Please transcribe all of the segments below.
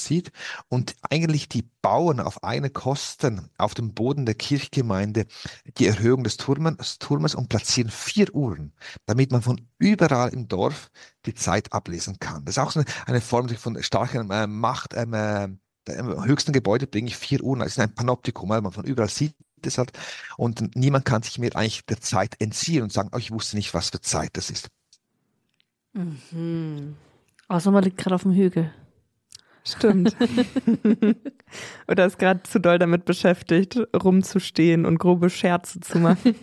sieht. Und eigentlich die bauen auf eigene Kosten auf dem Boden der Kirchgemeinde die Erhöhung des Turmes und platzieren 4 Uhren, damit man von überall im Dorf die Zeit ablesen kann. Das ist auch so eine Form von starker Macht. Im höchsten Gebäude bringe ich 4 Uhren. Das ist ein Panoptikum, weil man von überall sieht es halt. Und niemand kann sich mehr eigentlich der Zeit entziehen und sagen, oh, ich wusste nicht, was für Zeit das ist. Mhm. Außer man liegt gerade auf dem Hügel. Stimmt. Oder ist gerade zu doll damit beschäftigt, rumzustehen und grobe Scherze zu machen.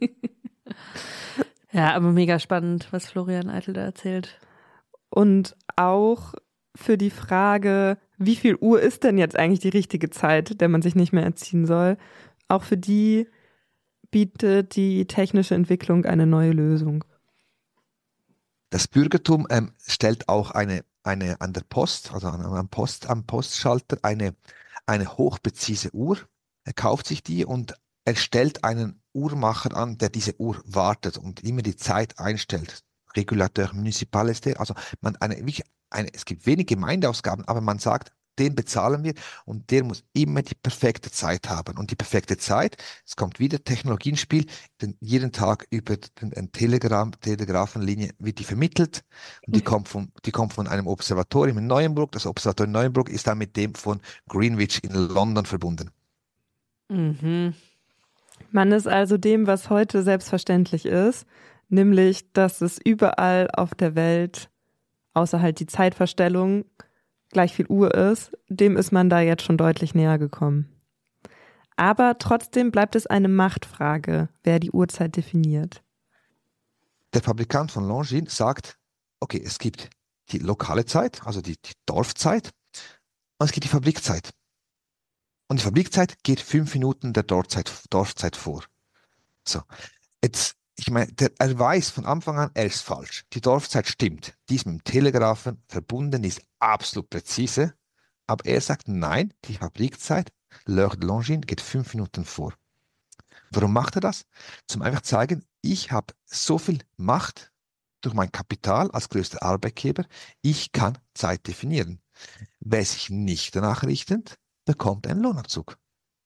Ja, aber mega spannend, was Florian Eitel da erzählt. Und auch für die Frage, wie viel Uhr ist denn jetzt eigentlich die richtige Zeit, der man sich nicht mehr entziehen soll, auch für die bietet die technische Entwicklung eine neue Lösung. Das Bürgertum stellt auch eine an der Post, also am Postschalter, eine hochpräzise Uhr. Er kauft sich die und er stellt einen Uhrmacher an, der diese Uhr wartet und immer die Zeit einstellt. Regulateur municipal ist der. Also es gibt wenig Gemeindeausgaben, aber man sagt, den bezahlen wir und der muss immer die perfekte Zeit haben. Und die perfekte Zeit, es kommt wieder Technologie ins Spiel, denn jeden Tag über den Telegrafenlinie wird die vermittelt und die kommt von einem Observatorium in Neuenburg. Das Observatorium in Neuenburg ist dann mit dem von Greenwich in London verbunden. Mhm. Man ist also dem, was heute selbstverständlich ist, nämlich, dass es überall auf der Welt, außer halt die Zeitverstellung, gleich viel Uhr ist, dem ist man da jetzt schon deutlich näher gekommen. Aber trotzdem bleibt es eine Machtfrage, wer die Uhrzeit definiert. Der Fabrikant von Longines sagt, okay, es gibt die lokale Zeit, also die Dorfzeit, und es gibt die Fabrikzeit. Und die Fabrikzeit geht 5 Minuten der Dorfzeit vor. So, jetzt, ich meine, er weiß von Anfang an, er ist falsch. Die Dorfzeit stimmt. Die ist mit dem Telegrafen verbunden, die ist absolut präzise. Aber er sagt, nein, die Fabrikzeit, L'heure de Longines, geht 5 Minuten vor. Warum macht er das? Zum einfach zeigen, ich habe so viel Macht durch mein Kapital als größter Arbeitgeber, ich kann Zeit definieren. Wer sich nicht danach richtet, bekommt einen Lohnabzug.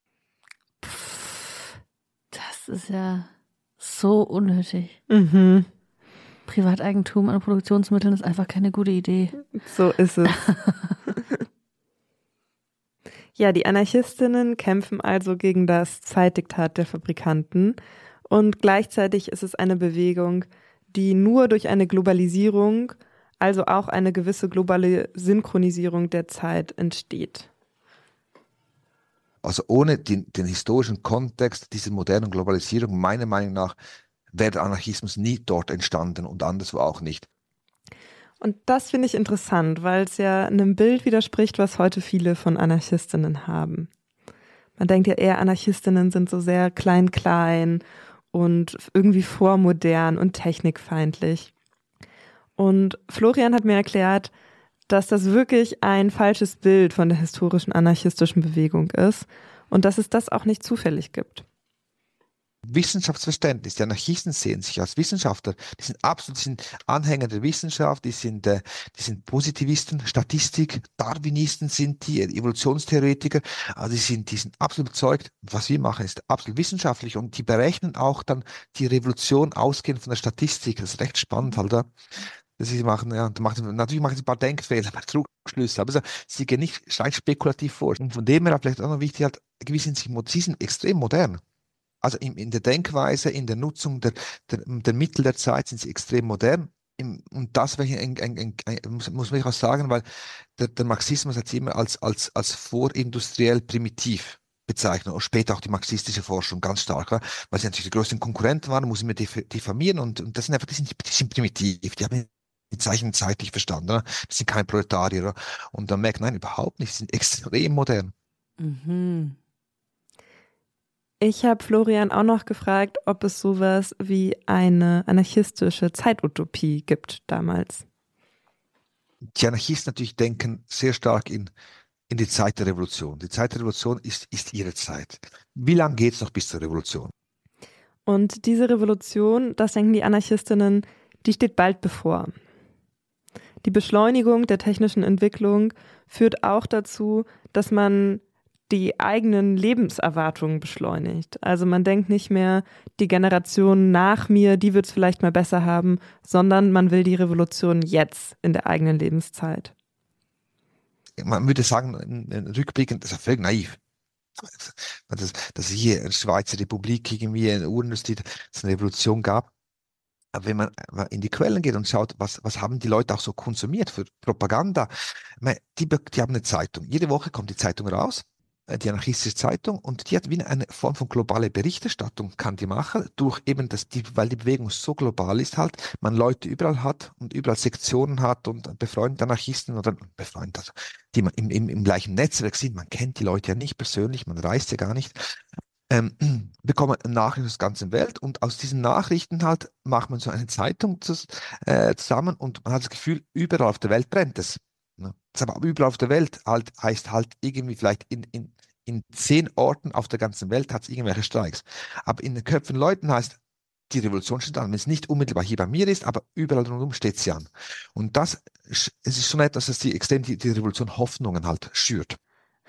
Das ist ja so unnötig. Mhm, Privateigentum an Produktionsmitteln ist einfach keine gute Idee. so ist es. Ja, die Anarchistinnen kämpfen also gegen das Zeitdiktat der Fabrikanten und gleichzeitig ist es eine Bewegung, die nur durch eine Globalisierung, also auch eine gewisse globale Synchronisierung der Zeit entsteht. Also ohne den historischen Kontext dieser modernen Globalisierung, meiner Meinung nach, wäre der Anarchismus nie dort entstanden und anderswo auch nicht. Und das finde ich interessant, weil es ja einem Bild widerspricht, was heute viele von Anarchistinnen haben. Man denkt ja eher, Anarchistinnen sind so sehr klein und irgendwie vormodern und technikfeindlich. Und Florian hat mir erklärt, dass das wirklich ein falsches Bild von der historischen anarchistischen Bewegung ist und dass es das auch nicht zufällig gibt. Wissenschaftsverständnis. Die Anarchisten sehen sich als Wissenschaftler. Die sind Anhänger der Wissenschaft, die sind Positivisten, Statistik, Darwinisten sind die, Evolutionstheoretiker. Also die sind absolut überzeugt, was wir machen, ist absolut wissenschaftlich und die berechnen auch dann die Revolution ausgehend von der Statistik. Das ist recht spannend, halt. Ja. Sie machen, ja, natürlich machen sie ein paar Denkfehler, ein paar Trugschlüsse, aber sie gehen nicht rein spekulativ vor. Und von dem her vielleicht auch noch wichtig, halt, sie sind extrem modern. Also in der Denkweise, in der Nutzung der Mittel der Zeit sind sie extrem modern. Und das muss man auch sagen, weil der Marxismus hat sie immer als vorindustriell primitiv bezeichnet und später auch die marxistische Forschung ganz stark, ja, weil sie natürlich die größten Konkurrenten waren, muss ich mir diffamieren und das sind einfach, die sind primitiv, die haben die Zeichen zeitlich verstanden, ja. Das sind keine Proletarier, ja. Und dann merkt, nein, überhaupt nicht, sie sind extrem modern. Mhm. Ich habe Florian auch noch gefragt, ob es sowas wie eine anarchistische Zeitutopie gibt damals. Die Anarchisten natürlich denken sehr stark in die Zeit der Revolution. Die Zeit der Revolution ist ihre Zeit. Wie lange geht es noch bis zur Revolution? Und diese Revolution, das denken die Anarchistinnen, die steht bald bevor. Die Beschleunigung der technischen Entwicklung führt auch dazu, dass man die eigenen Lebenserwartungen beschleunigt. Also man denkt nicht mehr, die Generation nach mir, die wird es vielleicht mal besser haben, sondern man will die Revolution jetzt in der eigenen Lebenszeit. Man würde sagen, rückblickend, das ist völlig naiv. Dass hier in der Schweizer Republik irgendwie eine Urindustrie, dass es eine Revolution gab. Aber wenn man in die Quellen geht und schaut, was haben die Leute auch so konsumiert für Propaganda, ich meine, die haben eine Zeitung. Jede Woche kommt die Zeitung raus, die anarchistische Zeitung, und die hat wie eine Form von globale Berichterstattung, kann die machen, durch eben weil die Bewegung so global ist halt, man Leute überall hat und überall Sektionen hat und befreundete Anarchisten oder befreundet, also die man im gleichen Netzwerk sind, man kennt die Leute ja nicht persönlich, man reist ja gar nicht, bekommen Nachrichten aus der ganzen Welt, und aus diesen Nachrichten halt macht man so eine Zeitung zusammen, und man hat das Gefühl, überall auf der Welt brennt es. Ne? Das aber überall auf der Welt halt, heißt halt irgendwie vielleicht in 10 Orten auf der ganzen Welt hat es irgendwelche Streiks. Aber in den Köpfen der Leuten heißt, die Revolution steht an. Wenn es nicht unmittelbar hier bei mir ist, aber überall drumherum steht sie an. Und es ist schon etwas, dass die Revolution Hoffnungen halt schürt.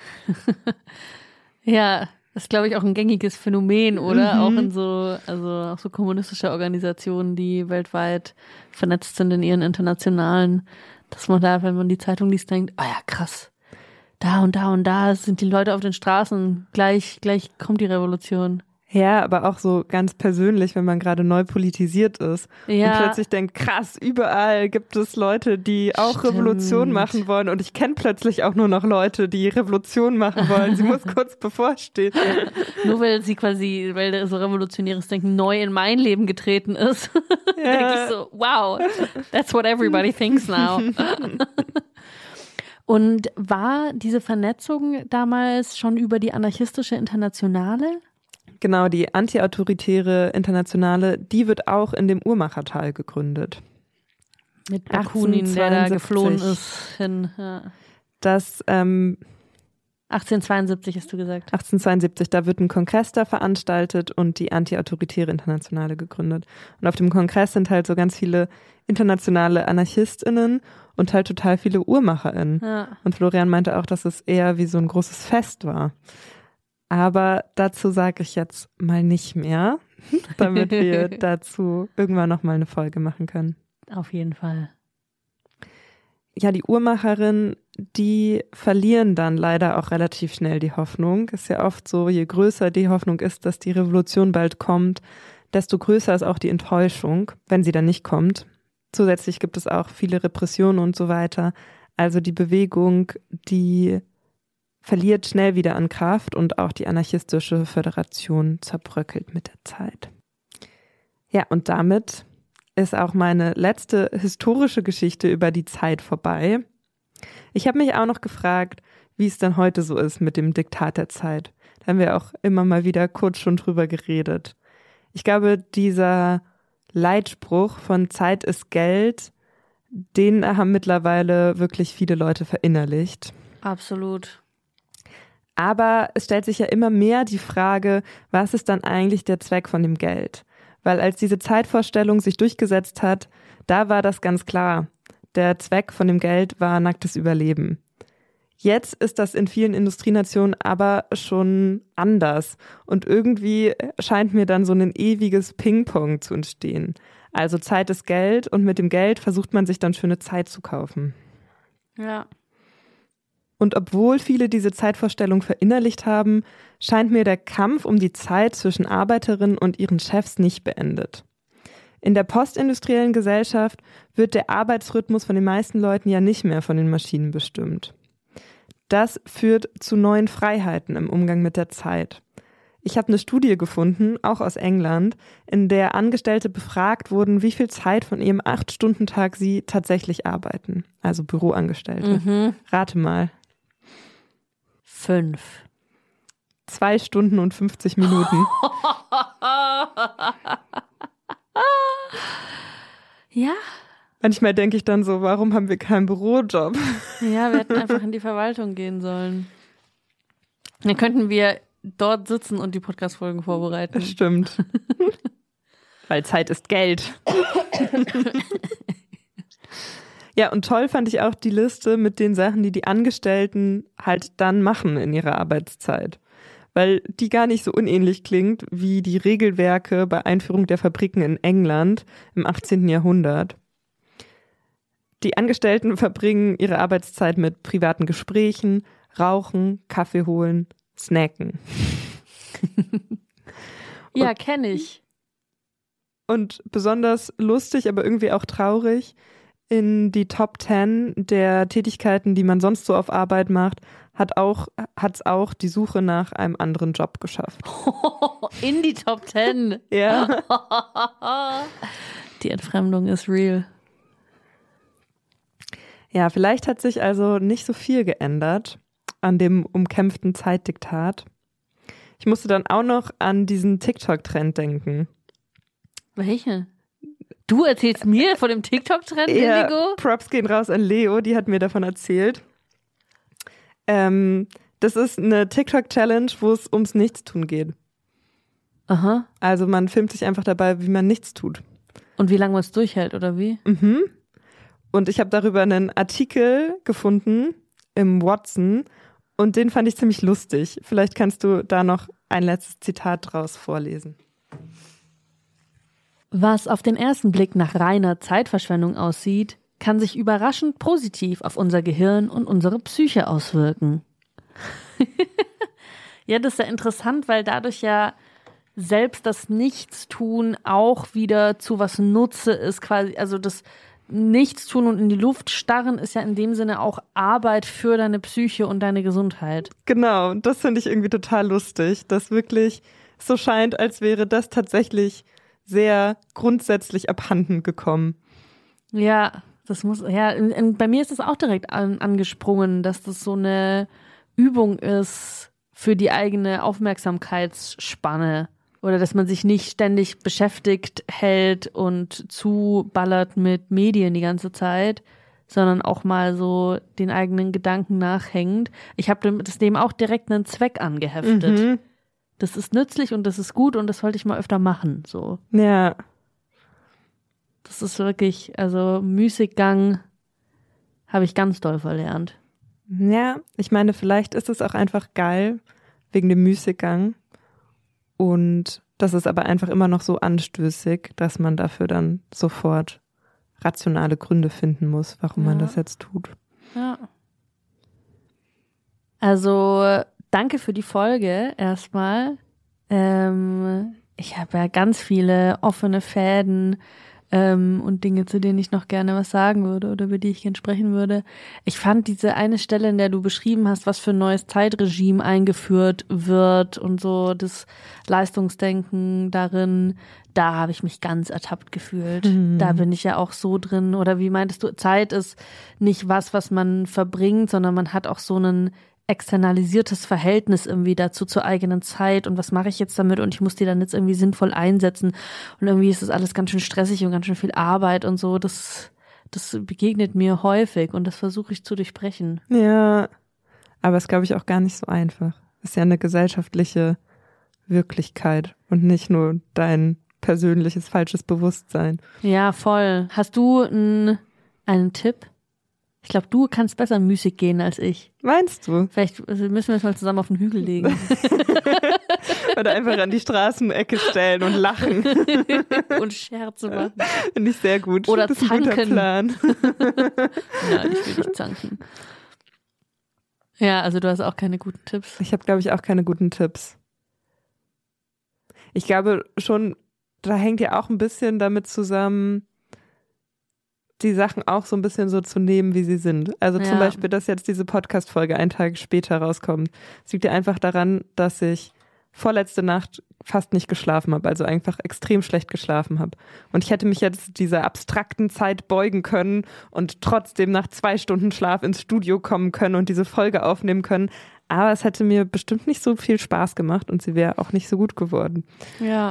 Ja, das ist, glaube ich, auch ein gängiges Phänomen, oder? Auch in auch so kommunistische Organisationen, die weltweit vernetzt sind in ihren internationalen, dass man da, wenn man die Zeitung liest, denkt, ah ja, krass, da und da und da sind die Leute auf den Straßen, gleich kommt die Revolution. Ja, aber auch so ganz persönlich, wenn man gerade neu politisiert ist und plötzlich denkt, krass, überall gibt es Leute, die auch Revolution machen wollen, und ich kenne plötzlich auch nur noch Leute, die Revolution machen wollen. Sie muss kurz bevorstehen. Nur weil so revolutionäres Denken neu in mein Leben getreten ist, denke ich so, wow, that's what everybody thinks now. Und war diese Vernetzung damals schon über die anarchistische Internationale? Genau, die antiautoritäre Internationale, die wird auch in dem Uhrmachertal gegründet. Mit Bakunin, der da geflohen ist hin. Ja. Das 1872 hast du gesagt. 1872, da wird ein Kongress da veranstaltet und die antiautoritäre Internationale gegründet. Und auf dem Kongress sind halt so ganz viele internationale AnarchistInnen und halt total viele UhrmacherInnen. Ja. Und Florian meinte auch, dass es eher wie so ein großes Fest war. Aber dazu sage ich jetzt mal nicht mehr, damit wir dazu irgendwann nochmal eine Folge machen können. Auf jeden Fall. Ja, die Uhrmacherinnen, die verlieren dann leider auch relativ schnell die Hoffnung. Ist ja oft so, je größer die Hoffnung ist, dass die Revolution bald kommt, desto größer ist auch die Enttäuschung, wenn sie dann nicht kommt. Zusätzlich gibt es auch viele Repressionen und so weiter. Also die Bewegung, die verliert schnell wieder an Kraft, und auch die anarchistische Föderation zerbröckelt mit der Zeit. Ja, und damit ist auch meine letzte historische Geschichte über die Zeit vorbei. Ich habe mich auch noch gefragt, wie es dann heute so ist mit dem Diktat der Zeit. Da haben wir auch immer mal wieder kurz schon drüber geredet. Ich glaube, dieser Leitspruch von Zeit ist Geld, den haben mittlerweile wirklich viele Leute verinnerlicht. Absolut. Aber es stellt sich ja immer mehr die Frage, was ist dann eigentlich der Zweck von dem Geld? Weil als diese Zeitvorstellung sich durchgesetzt hat, da war das ganz klar. Der Zweck von dem Geld war nacktes Überleben. Jetzt ist das in vielen Industrienationen aber schon anders. Und irgendwie scheint mir dann so ein ewiges Ping-Pong zu entstehen. Also Zeit ist Geld, und mit dem Geld versucht man sich dann schöne Zeit zu kaufen. Ja. Und obwohl viele diese Zeitvorstellung verinnerlicht haben, scheint mir der Kampf um die Zeit zwischen Arbeiterinnen und ihren Chefs nicht beendet. In der postindustriellen Gesellschaft wird der Arbeitsrhythmus von den meisten Leuten ja nicht mehr von den Maschinen bestimmt. Das führt zu neuen Freiheiten im Umgang mit der Zeit. Ich habe eine Studie gefunden, auch aus England, in der Angestellte befragt wurden, wie viel Zeit von ihrem 8-Stunden-Tag sie tatsächlich arbeiten. Also Büroangestellte. Mhm. Rate mal. 5. 2 Stunden und 50 Minuten. Ja. Manchmal denke ich dann so, warum haben wir keinen Bürojob? Ja, wir hätten einfach in die Verwaltung gehen sollen. Dann könnten wir dort sitzen und die Podcast-Folgen vorbereiten. Das stimmt. Weil Zeit ist Geld. Ja, und toll fand ich auch die Liste mit den Sachen, die die Angestellten halt dann machen in ihrer Arbeitszeit. Weil die gar nicht so unähnlich klingt wie die Regelwerke bei Einführung der Fabriken in England im 18. Jahrhundert. Die Angestellten verbringen ihre Arbeitszeit mit privaten Gesprächen, Rauchen, Kaffee holen, Snacken. Ja, kenne ich. Und besonders lustig, aber irgendwie auch traurig, in die Top 10 der Tätigkeiten, die man sonst so auf Arbeit macht, hat's auch die Suche nach einem anderen Job geschafft. In die Top 10. Ja. Die Entfremdung ist real. Ja, vielleicht hat sich also nicht so viel geändert an dem umkämpften Zeitdiktat. Ich musste dann auch noch an diesen TikTok-Trend denken. Welche? Du erzählst mir von dem TikTok-Trend, Ja, Indigo? Props gehen raus an Leo, die hat mir davon erzählt. Das ist eine TikTok-Challenge, wo es ums Nichtstun geht. Aha. Also man filmt sich einfach dabei, wie man nichts tut. Und wie lange man es durchhält, oder wie? Mhm. Und ich habe darüber einen Artikel gefunden im Watson und den fand ich ziemlich lustig. Vielleicht kannst du da noch ein letztes Zitat draus vorlesen. Was auf den ersten Blick nach reiner Zeitverschwendung aussieht, kann sich überraschend positiv auf unser Gehirn und unsere Psyche auswirken. Ja, das ist ja interessant, weil dadurch ja selbst das Nichtstun auch wieder zu was Nutze ist, quasi. Also das Nichtstun und in die Luft starren ist ja in dem Sinne auch Arbeit für deine Psyche und deine Gesundheit. Genau, und das finde ich irgendwie total lustig, dass wirklich so scheint, als wäre das tatsächlich sehr grundsätzlich abhanden gekommen. Ja, das muss, ja, bei mir ist es auch direkt angesprungen, dass das so eine Übung ist für die eigene Aufmerksamkeitsspanne. Oder dass man sich nicht ständig beschäftigt hält und zuballert mit Medien die ganze Zeit, sondern auch mal so den eigenen Gedanken nachhängt. Ich habe dem auch direkt einen Zweck angeheftet. Mhm. Das ist nützlich und das ist gut und das sollte ich mal öfter machen. So. Ja. Das ist wirklich, also Müßiggang habe ich ganz doll verlernt. Ja, ich meine, vielleicht ist es auch einfach geil wegen dem Müßiggang. Und das ist aber einfach immer noch so anstößig, dass man dafür dann sofort rationale Gründe finden muss, warum man das jetzt tut. Ja. Also danke für die Folge erstmal. Ich habe ja ganz viele offene Fäden und Dinge, zu denen ich noch gerne was sagen würde oder über die ich gerne sprechen würde. Ich fand diese eine Stelle, in der du beschrieben hast, was für ein neues Zeitregime eingeführt wird und so das Leistungsdenken darin, da habe ich mich ganz ertappt gefühlt. Da bin ich ja auch so drin. Oder wie meintest du, Zeit ist nicht was man verbringt, sondern man hat auch so ein externalisiertes Verhältnis irgendwie dazu zur eigenen Zeit und was mache ich jetzt damit und ich muss die dann jetzt irgendwie sinnvoll einsetzen und irgendwie ist das alles ganz schön stressig und ganz schön viel Arbeit und so, das begegnet mir häufig und das versuche ich zu durchbrechen. Ja, aber es ist, glaube ich, auch gar nicht so einfach. Es ist ja eine gesellschaftliche Wirklichkeit und nicht nur dein persönliches falsches Bewusstsein. Ja, voll. Hast du einen Tipp? Ich glaube, du kannst besser müßig gehen als ich. Meinst du? Vielleicht müssen wir uns mal zusammen auf den Hügel legen. Oder einfach an die Straßenecke stellen und lachen. Und Scherze machen. Finde ich sehr gut. Oder das ist ein guter zanken. Plan. Nein, ich will nicht zanken. Ja, also du hast auch keine guten Tipps. Ich habe, glaube ich, auch keine guten Tipps. Ich glaube schon, da hängt ja auch ein bisschen damit zusammen, die Sachen auch so ein bisschen so zu nehmen, wie sie sind. Also zum Beispiel, dass jetzt diese Podcast-Folge einen Tag später rauskommt. Es liegt ja einfach daran, dass ich vorletzte Nacht fast nicht geschlafen habe, also einfach extrem schlecht geschlafen habe. Und ich hätte mich jetzt dieser abstrakten Zeit beugen können und trotzdem nach 2 Stunden Schlaf ins Studio kommen können und diese Folge aufnehmen können. Aber es hätte mir bestimmt nicht so viel Spaß gemacht und sie wäre auch nicht so gut geworden. Ja.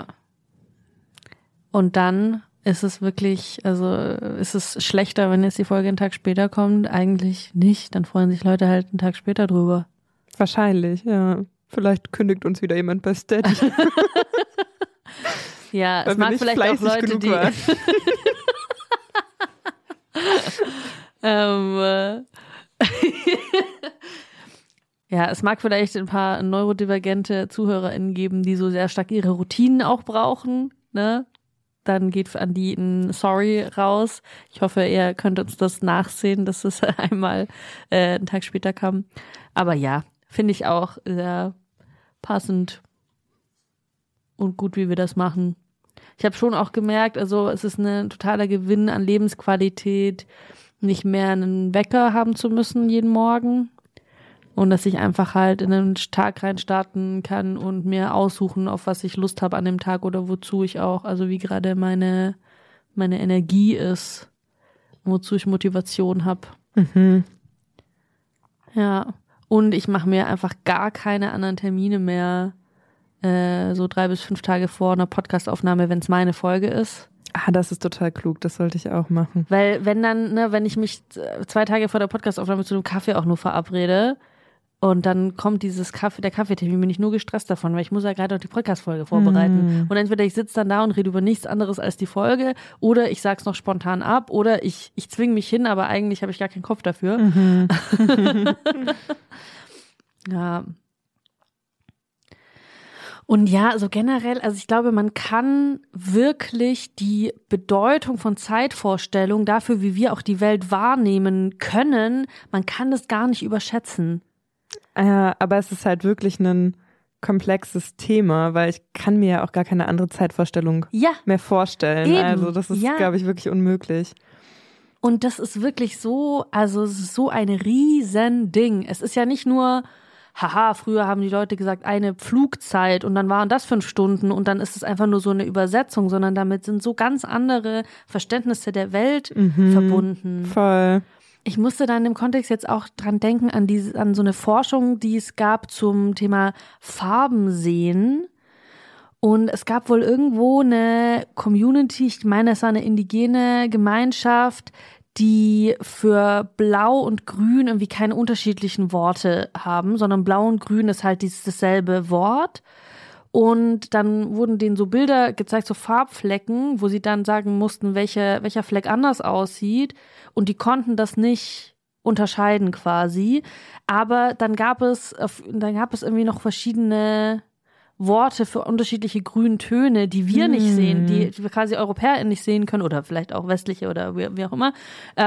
Und dann ist es wirklich, also ist es schlechter, wenn jetzt die Folge einen Tag später kommt? Eigentlich nicht. Dann freuen sich Leute halt einen Tag später drüber. Wahrscheinlich, ja. Vielleicht kündigt uns wieder jemand bei Steady. Ja, es mag vielleicht auch Leute, die Ja, es mag vielleicht ein paar neurodivergente ZuhörerInnen geben, die so sehr stark ihre Routinen auch brauchen, ne? Dann geht an die ein Sorry raus. Ich hoffe, ihr könnt uns das nachsehen, dass es einmal einen Tag später kam. Aber ja, finde ich auch sehr passend und gut, wie wir das machen. Ich habe schon auch gemerkt, also es ist ein totaler Gewinn an Lebensqualität, nicht mehr einen Wecker haben zu müssen jeden Morgen. Und dass ich einfach halt in einen Tag reinstarten kann und mir aussuchen, auf was ich Lust habe an dem Tag oder wozu ich auch, also wie gerade meine Energie ist, wozu ich Motivation habe. Mhm. Ja, und ich mache mir einfach gar keine anderen Termine mehr, so 3 bis 5 Tage vor einer Podcastaufnahme, wenn es meine Folge ist. Ah, das ist total klug, das sollte ich auch machen. Weil wenn dann, ne, wenn ich mich 2 Tage vor der Podcastaufnahme zu einem Kaffee auch nur verabrede, und dann kommt der Kaffeetermin, bin ich nur gestresst davon, weil ich muss ja gerade auch die Podcast-Folge vorbereiten. Und entweder ich sitze dann da und rede über nichts anderes als die Folge, oder ich sag's noch spontan ab, oder ich zwinge mich hin, aber eigentlich habe ich gar keinen Kopf dafür. Mhm. Ja. Und ja, so generell, also ich glaube, man kann wirklich die Bedeutung von Zeitvorstellung dafür, wie wir auch die Welt wahrnehmen können, man kann das gar nicht überschätzen. Ja, aber es ist halt wirklich ein komplexes Thema, weil ich kann mir ja auch gar keine andere Zeitvorstellung mehr vorstellen. Eben. Also das ist, glaube ich, wirklich unmöglich. Und das ist wirklich so, also es ist so ein Riesending. Es ist ja nicht nur, haha, früher haben die Leute gesagt, eine Flugzeit und dann waren das 5 Stunden und dann ist es einfach nur so eine Übersetzung, sondern damit sind so ganz andere Verständnisse der Welt verbunden. Voll. Ich musste dann im Kontext jetzt auch dran denken, an so eine Forschung, die es gab zum Thema Farben sehen. Und es gab wohl irgendwo eine Community, ich meine, es war eine indigene Gemeinschaft, die für Blau und Grün irgendwie keine unterschiedlichen Worte haben, sondern Blau und Grün ist halt dasselbe Wort. Und dann wurden denen so Bilder gezeigt, so Farbflecken, wo sie dann sagen mussten, welcher Fleck anders aussieht. Und die konnten das nicht unterscheiden quasi. Aber dann gab es irgendwie noch verschiedene Worte für unterschiedliche grünen Töne, die wir nicht sehen, die wir quasi EuropäerInnen nicht sehen können oder vielleicht auch westliche oder wie auch immer.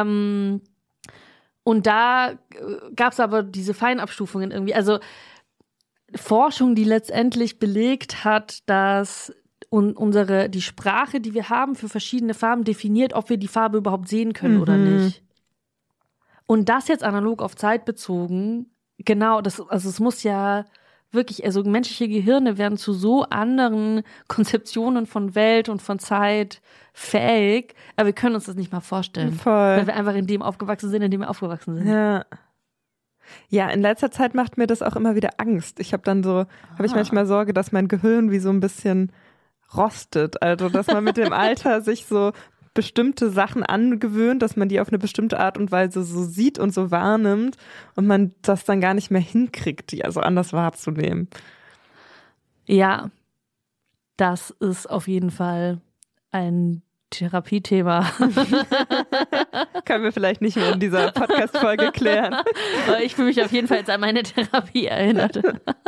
Und da gab es aber diese Feinabstufungen irgendwie. Also Forschung, die letztendlich belegt hat, dass die Sprache, die wir haben für verschiedene Farben, definiert, ob wir die Farbe überhaupt sehen können oder nicht. Und das jetzt analog auf Zeit bezogen, genau, es muss ja wirklich, also menschliche Gehirne werden zu so anderen Konzeptionen von Welt und von Zeit fähig, aber wir können uns das nicht mal vorstellen. Voll. Weil wir einfach in dem aufgewachsen sind, in dem wir aufgewachsen sind. Ja. Ja, in letzter Zeit macht mir das auch immer wieder Angst. Habe ich manchmal Sorge, dass mein Gehirn wie so ein bisschen rostet. Also, dass man mit dem Alter sich so bestimmte Sachen angewöhnt, dass man die auf eine bestimmte Art und Weise so sieht und so wahrnimmt und man das dann gar nicht mehr hinkriegt, die also anders wahrzunehmen. Ja, das ist auf jeden Fall ein Therapiethema. Können wir vielleicht nicht mehr in dieser Podcast-Folge klären. Aber ich fühle mich auf jeden Fall jetzt an meine Therapie erinnert.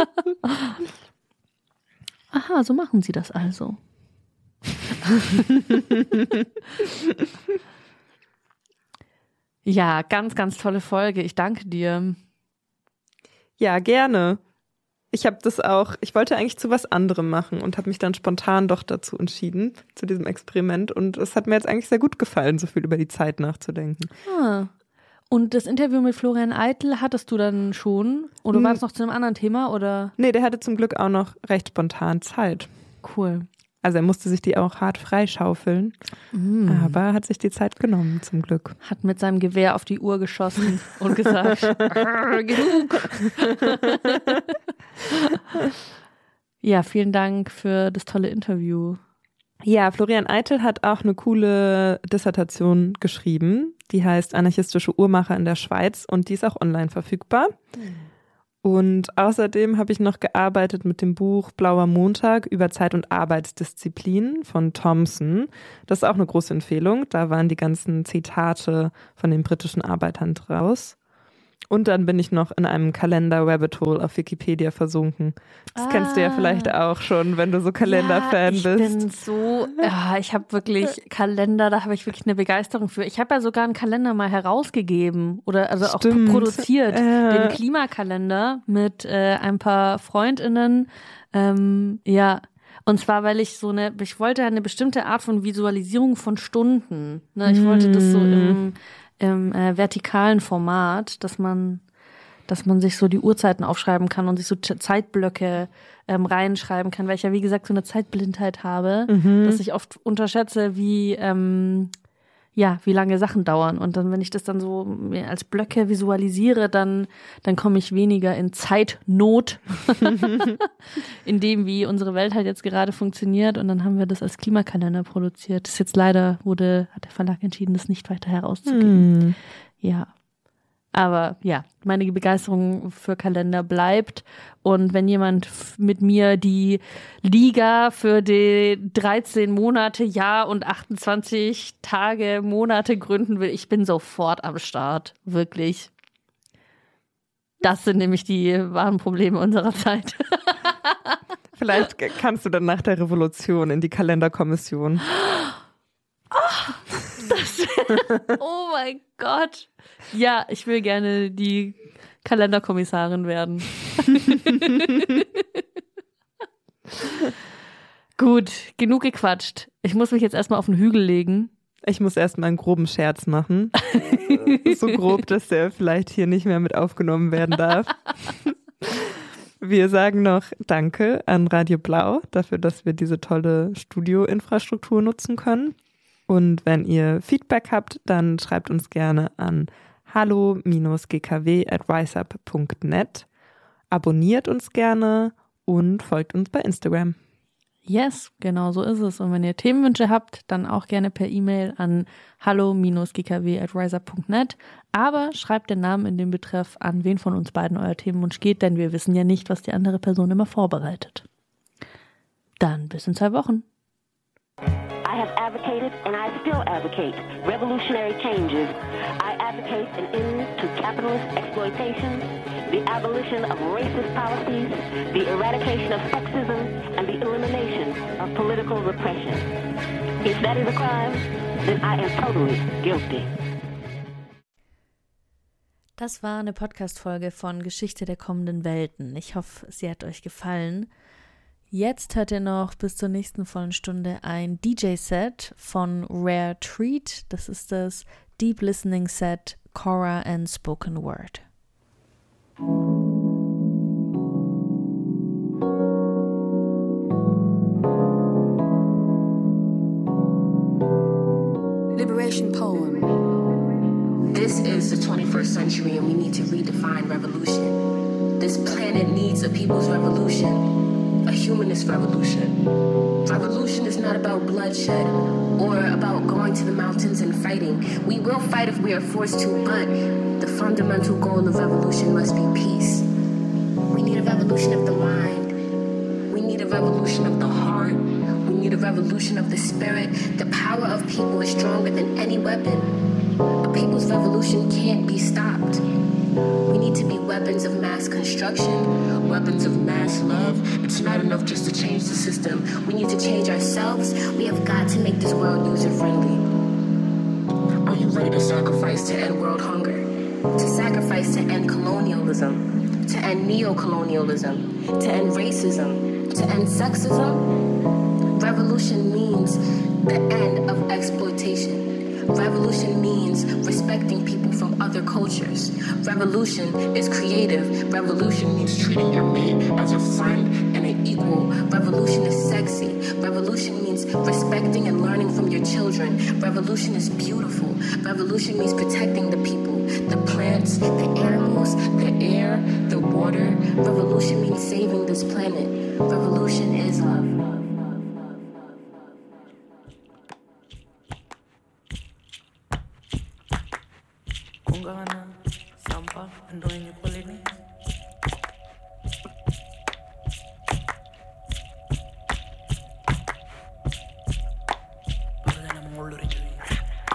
Aha, so machen Sie das also. Ja, ganz, ganz tolle Folge. Ich danke dir. Ja, gerne. Ich wollte eigentlich zu was anderem machen und habe mich dann spontan doch dazu entschieden, zu diesem Experiment. Und es hat mir jetzt eigentlich sehr gut gefallen, so viel über die Zeit nachzudenken. Und das Interview mit Florian Eitel hattest du dann schon? Oder war es noch zu einem anderen Thema? Oder? Nee, der hatte zum Glück auch noch recht spontan Zeit. Cool. Also er musste sich die auch hart freischaufeln, aber hat sich die Zeit genommen, zum Glück. Hat mit seinem Gewehr auf die Uhr geschossen und gesagt, genug. Ja, vielen Dank für das tolle Interview. Ja, Florian Eitel hat auch eine coole Dissertation geschrieben, die heißt Anarchistische Uhrmacher in der Schweiz und die ist auch online verfügbar. Und außerdem habe ich noch gearbeitet mit dem Buch Blauer Montag über Zeit- und Arbeitsdisziplin von Thompson. Das ist auch eine große Empfehlung. Da waren die ganzen Zitate von den britischen Arbeitern draus. Und dann bin ich noch in einem Kalender-Rabbit-Hole auf Wikipedia versunken. Das kennst du ja vielleicht auch schon, wenn du so Kalender-Fan bist. Ich bin so, ich habe wirklich Kalender, da habe ich wirklich eine Begeisterung für. Ich habe ja sogar einen Kalender mal herausgegeben oder also auch produziert, den Klimakalender mit ein paar FreundInnen. Und zwar, weil ich ich wollte eine bestimmte Art von Visualisierung von Stunden. Ne? Ich wollte das so im vertikalen Format, dass man sich so die Uhrzeiten aufschreiben kann und sich so Zeitblöcke reinschreiben kann, weil ich ja, wie gesagt, so eine Zeitblindheit habe, dass ich oft unterschätze, wie lange Sachen dauern. Und dann, wenn ich das dann so als Blöcke visualisiere, dann komme ich weniger in Zeitnot, in dem, wie unsere Welt halt jetzt gerade funktioniert. Und dann haben wir das als Klimakalender produziert. Das ist jetzt leider hat der Verlag entschieden, das nicht weiter herauszugeben. Ja. Aber ja, meine Begeisterung für Kalender bleibt. Und wenn jemand mit mir die Liga für die 13 Monate, Jahr und 28 Tage, Monate gründen will, ich bin sofort am Start. Wirklich. Das sind nämlich die wahren Probleme unserer Zeit. Vielleicht kannst du dann nach der Revolution in die Kalenderkommission. Oh mein Gott. Ja, ich will gerne die Kalenderkommissarin werden. Gut, genug gequatscht. Ich muss mich jetzt erstmal auf den Hügel legen. Ich muss erstmal einen groben Scherz machen. So grob, dass der vielleicht hier nicht mehr mit aufgenommen werden darf. Wir sagen noch Danke an Radio Blau dafür, dass wir diese tolle Studioinfrastruktur nutzen können. Und wenn ihr Feedback habt, dann schreibt uns gerne an hallo-gkw@riseup.net. Abonniert uns gerne und folgt uns bei Instagram. Yes, genau so ist es. Und wenn ihr Themenwünsche habt, dann auch gerne per E-Mail an hallo-gkw@riseup.net. Aber schreibt den Namen in den Betreff, an wen von uns beiden euer Themenwunsch geht, denn wir wissen ja nicht, was die andere Person immer vorbereitet. Dann bis in 2 Wochen. I have advocated and I still advocate revolutionary changes. I advocate an end to capitalist exploitation, the abolition of racist policies, the eradication of sexism, and the elimination of political repression. If that is a crime, then I am totally guilty. Das war eine Podcast-Folge von Geschichte der kommenden Welten. Ich hoffe, sie hat euch gefallen. Jetzt hört ihr noch bis zur nächsten vollen Stunde ein DJ-Set von Rare Treat. Das ist das Deep Listening Set Cora and Spoken Word. Liberation poem. This is the 21st century and we need to redefine revolution. This planet needs a people's revolution. A humanist revolution. Revolution is not about bloodshed or about going to the mountains and fighting. We will fight if we are forced to, but the fundamental goal of revolution must be peace. We need a revolution of the mind. We need a revolution of the heart. We need a revolution of the spirit. The power of people is stronger than any weapon. A people's revolution can't be stopped. We need to be weapons of mass construction, weapons of mass love. It's not enough just to change the system. We need to change ourselves. We have got to make this world user-friendly. Are you ready to sacrifice to end world hunger? To sacrifice to end colonialism? To end neo-colonialism? To end racism? To end sexism? Revolution means the end of exploitation. Revolution means respecting people from other cultures. Revolution is creative. Revolution means treating your mate as a friend and an equal. Revolution is sexy. Revolution means respecting and learning from your children. Revolution is beautiful. Revolution means protecting the people, the plants, the animals, the air, the water. Revolution means saving this planet. Revolution is love. Kung gana, sampah, and doing your quality.